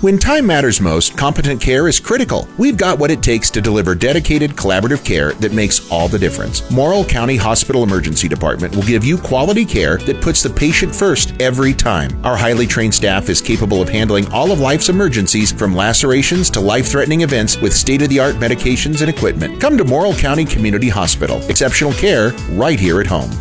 When time matters most, Competent Care is critical. We've got what it takes to deliver dedicated, collaborative care that makes all the difference. Morrill County Hospital Emergency Department will give you quality care that puts the patient first every time. Our highly trained staff is capable of handling all of life's emergencies, from lacerations to life-threatening events, with state-of-the-art medications and equipment. Come to Morrill County Community Hospital. Exceptional care right here at home.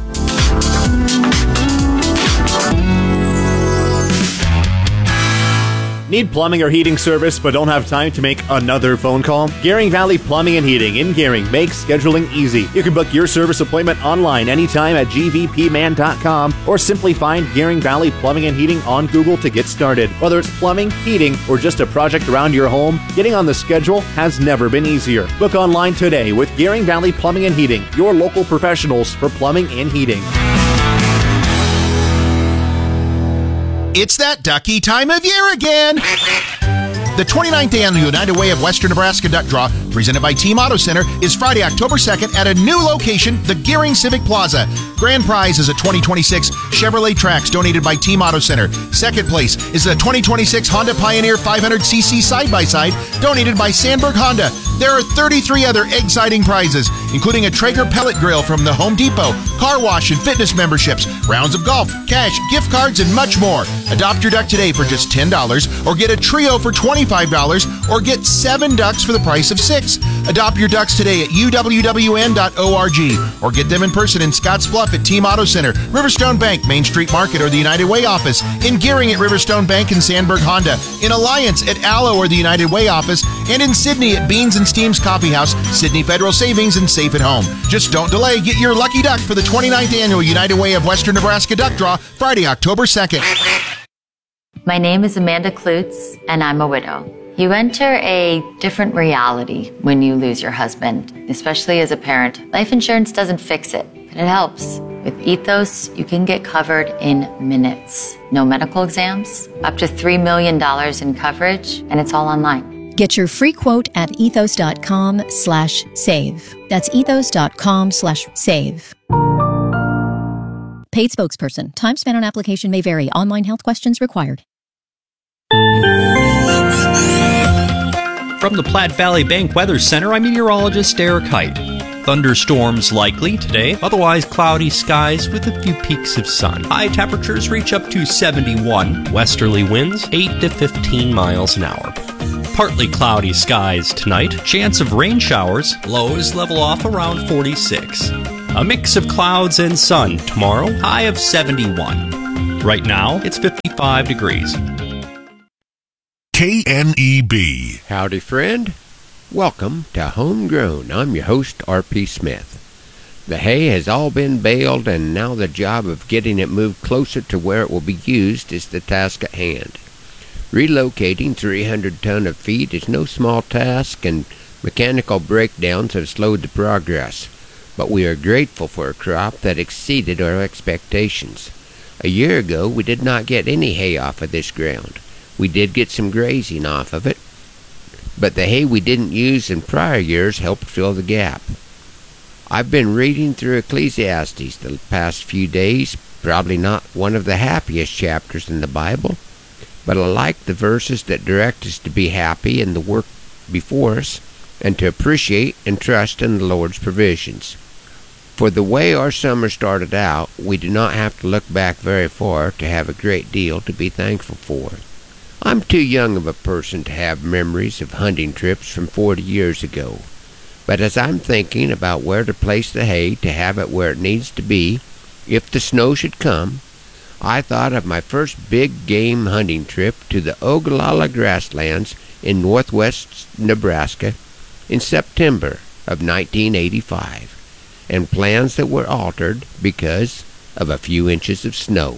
Need plumbing or heating service but don't have time to make another phone call? Gering Valley Plumbing and Heating in Gering makes scheduling easy. You can book your service appointment online anytime at gvpman.com or simply find Gering Valley Plumbing and Heating on Google to get started. Whether it's plumbing, heating, or just a project around your home, getting on the schedule has never been easier. Book online today with Gering Valley Plumbing and Heating, your local professionals for plumbing and heating. It's that ducky time of year again. The 29th Annual United Way of Western Nebraska Duck Draw, presented by Team Auto Center, is Friday, October 2nd at a new location, the Gering Civic Plaza. Grand prize is a 2026 Chevrolet Trax donated by Team Auto Center. Second place is a 2026 Honda Pioneer 500cc side-by-side donated by Sandberg Honda. There are 33 other exciting prizes, including a Traeger pellet grill from the Home Depot, car wash and fitness memberships, rounds of golf, cash, gift cards, and much more. Adopt your duck today for just $10, or get a trio for $25, or get 7 ducks for the price of 6. Adopt your ducks today at uwwn.org, or get them in person in Scottsbluff at Team Auto Center, Riverstone Bank, Main Street Market, or the United Way office, in Gering at Riverstone Bank and Sandberg Honda, in Alliance at Allo or the United Way office, and in Sydney at Beans and Steam's Coffee House, Sydney Federal Savings, and Safe at Home. Just don't delay. Get your lucky duck for the 29th Annual United Way of Western Nebraska Duck Draw, Friday, October 2nd. My name is Amanda Klutz, and I'm a widow. You enter a different reality when you lose your husband, especially as a parent. Life insurance doesn't fix it, but it helps. With Ethos, you can get covered in minutes. No medical exams, up to $3 million in coverage, and it's all online. Get your free quote at ethos.com/save. That's ethos.com/save. Paid spokesperson. Time spent on application may vary. Online health questions required. From the Platte Valley Bank Weather Center, I'm meteorologist Eric Height. Thunderstorms likely today, otherwise cloudy skies with a few peaks of sun. High temperatures reach up to 71. Westerly winds 8 to 15 miles an hour. Partly cloudy skies tonight. Chance of rain showers. Lows level off around 46. A mix of clouds and sun tomorrow. High of 71. Right now, it's 55 degrees. KNEB. Howdy, friend. Welcome to Homegrown. I'm your host, R.P. Smith. The hay has all been baled, and now the job of getting it moved closer to where it will be used is the task at hand. Relocating 300 ton of feed is no small task, and mechanical breakdowns have slowed the progress. But we are grateful for a crop that exceeded our expectations. A year ago, we did not get any hay off of this ground. We did get some grazing off of it, but the hay we didn't use in prior years helped fill the gap. I've been reading through Ecclesiastes the past few days, probably not one of the happiest chapters in the Bible, but I like the verses that direct us to be happy in the work before us and to appreciate and trust in the Lord's provisions. For the way our summer started out, we do not have to look back very far to have a great deal to be thankful for. I'm too young of a person to have memories of hunting trips from 40 years ago, but as I'm thinking about where to place the hay to have it where it needs to be, if the snow should come, I thought of my first big game hunting trip to the Ogallala grasslands in northwest Nebraska in September of 1985, and plans that were altered because of a few inches of snow.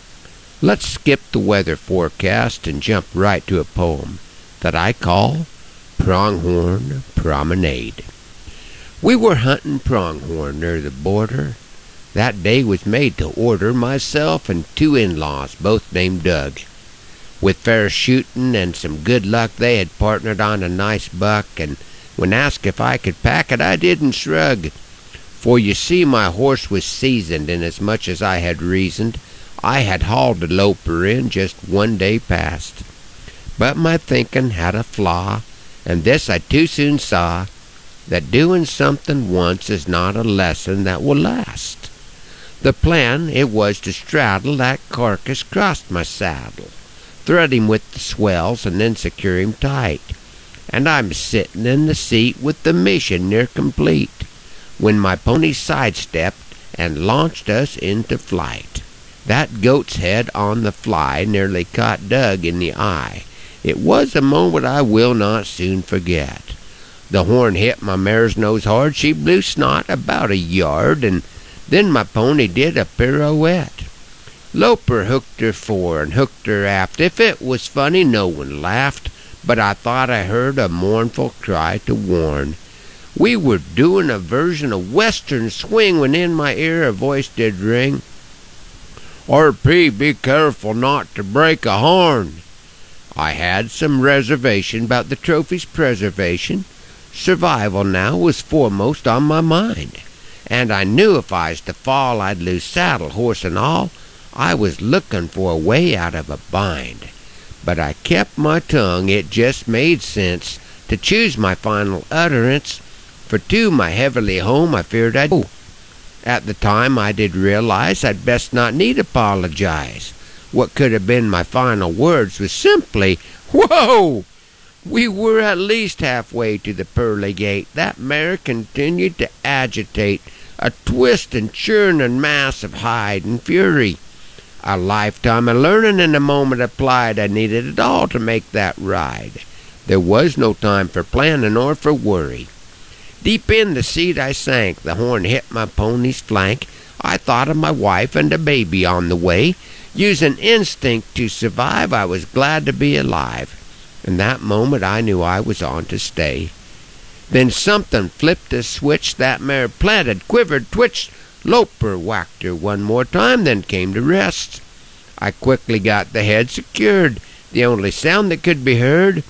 Let's skip the weather forecast and jump right to a poem that I call Pronghorn Promenade. We were hunting pronghorn near the border. That day was made to order, myself and 2 in-laws, both named Doug. With fair shooting and some good luck, they had partnered on a nice buck, and when asked if I could pack it, I didn't shrug. For you see, my horse was seasoned, and as much as I had reasoned, I had hauled a loper in just one day past. But my thinking had a flaw, and this I too soon saw, that doing something once is not a lesson that will last. The plan, it was to straddle that carcass crossed my saddle, thread him with the swells, and then secure him tight. And I'm sitting in the seat with the mission near complete, when my pony sidestepped and launched us into flight. That goat's head on the fly nearly caught Doug in the eye. It was a moment I will not soon forget. The horn hit my mare's nose hard. She blew snot about a yard, and then my pony did a pirouette. Loper hooked her fore and hooked her aft. If it was funny, no one laughed, but I thought I heard a mournful cry to warn. We were doing a version of Western swing when in my ear a voice did ring. "R.P., be careful not to break a horn." I had some reservation about the trophy's preservation. Survival now was foremost on my mind, and I knew if I was to fall I'd lose saddle, horse, and all. I was looking for a way out of a bind, but I kept my tongue. It just made sense to choose my final utterance, for to my heavenly home I feared I'd go. At the time I did realize I'd best not need apologize. What could have been my final words was simply, "Whoa!" We were at least halfway to the pearly gate. That mare continued to agitate, a twist and churning mass of hide and fury. A lifetime of learning and a moment applied. I needed it all to make that ride. There was no time for planning or for worry. Deep in the seat I sank. The horn hit my pony's flank. I thought of my wife and a baby on the way. Using instinct to survive, I was glad to be alive. In that moment I knew I was on to stay. Then something flipped a switch. That mare planted, quivered, twitched. Loper whacked her one more time, then came to rest. I quickly got the head secured. The only sound that could be heard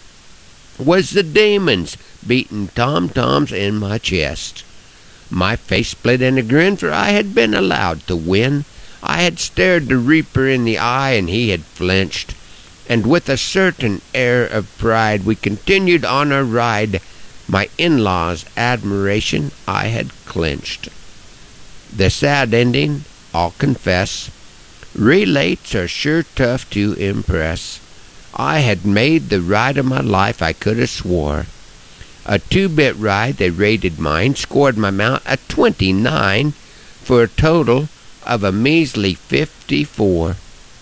was the demons beating tom-toms in my chest. My face split in a grin, for I had been allowed to win. I had stared the reaper in the eye, and he had flinched. And with a certain air of pride we continued on our ride. My in-laws' admiration I had clinched. The sad ending, I'll confess, relates are sure tough to impress. I had made the ride of my life, I could have swore. A 2-bit ride, they rated mine, scored my mount a 29 for a total of a measly 54.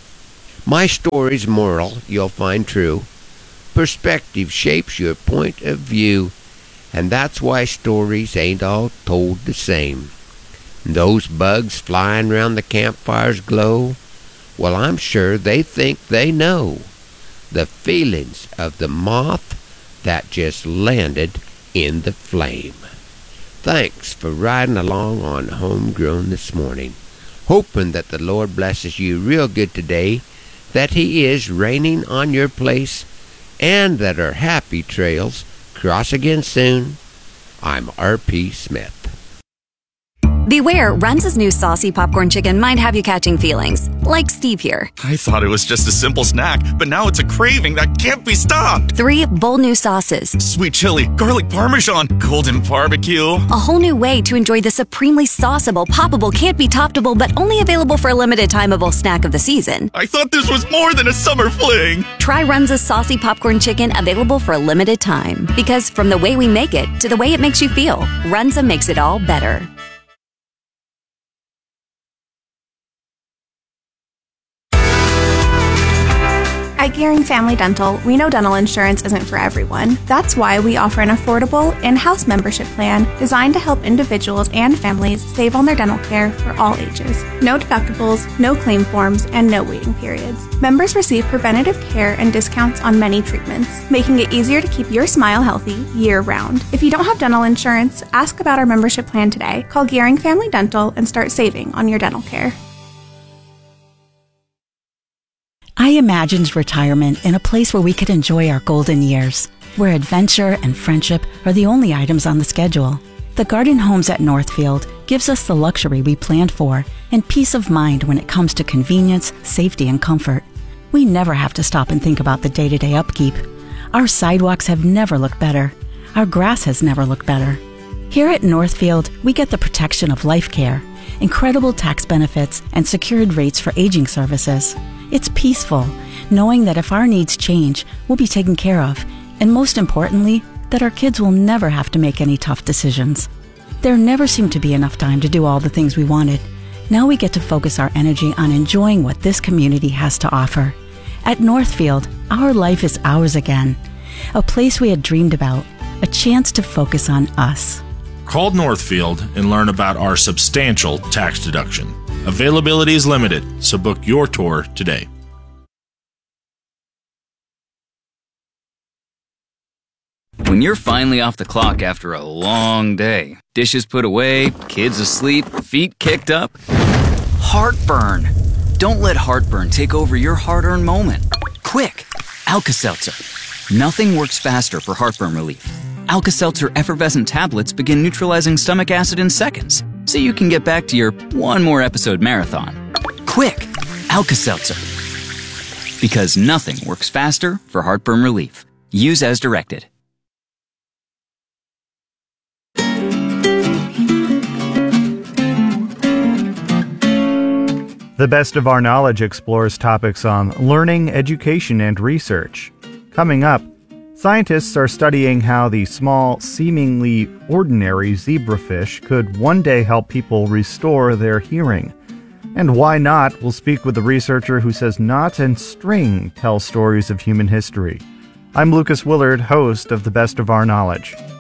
My story's moral you'll find true. Perspective shapes your point of view, and that's why stories ain't all told the same. Those bugs flying round the campfire's glow, well, I'm sure they think they know the feelings of the moth that just landed in the flame. Thanks for riding along on Homegrown this morning. Hoping that the Lord blesses you real good today, that He is raining on your place, and that our happy trails cross again soon. I'm R.P. Smith. Beware, Runza's new saucy popcorn chicken might have you catching feelings, like Steve here. I thought it was just a simple snack, but now it's a craving that can't be stopped. 3 bold new sauces. Sweet chili, garlic parmesan, golden barbecue. A whole new way to enjoy the supremely sauceable, poppable, can't be toppable, but only available for a limited timeable snack of the season. I thought this was more than a summer fling. Try Runza's saucy popcorn chicken, available for a limited time. Because from the way we make it to the way it makes you feel, Runza makes it all better. At Gearing Family Dental, we know dental insurance isn't for everyone. That's why we offer an affordable in-house membership plan designed to help individuals and families save on their dental care for all ages. No deductibles, no claim forms, and no waiting periods. Members receive preventative care and discounts on many treatments, making it easier to keep your smile healthy year-round. If you don't have dental insurance, ask about our membership plan today. Call Gearing Family Dental and start saving on your dental care. I imagined retirement in a place where we could enjoy our golden years, where adventure and friendship are the only items on the schedule. The Garden Homes at Northfield gives us the luxury we planned for and peace of mind when it comes to convenience, safety, and comfort. We never have to stop and think about the day-to-day upkeep. Our sidewalks have never looked better. Our grass has never looked better. Here at Northfield, we get the protection of life care, incredible tax benefits, and secured rates for aging services. It's peaceful, knowing that if our needs change, we'll be taken care of, and most importantly, that our kids will never have to make any tough decisions. There never seemed to be enough time to do all the things we wanted. Now we get to focus our energy on enjoying what this community has to offer. At Northfield, our life is ours again. A place we had dreamed about, a chance to focus on us. Call Northfield and learn about our substantial tax deduction. Availability is limited, so book your tour today. When you're finally off the clock after a long day, dishes put away, kids asleep, feet kicked up, heartburn. Don't let heartburn take over your hard-earned moment. Quick, Alka-Seltzer. Nothing works faster for heartburn relief. Alka-Seltzer effervescent tablets begin neutralizing stomach acid in seconds, so you can get back to your one more episode marathon. Quick, Alka-Seltzer. Because nothing works faster for heartburn relief. Use as directed. The Best of Our Knowledge explores topics on learning, education, and research. Coming up, scientists are studying how the small, seemingly ordinary zebrafish could one day help people restore their hearing. And why not? We'll speak with the researcher who says knot and string tell stories of human history. I'm Lucas Willard, host of The Best of Our Knowledge.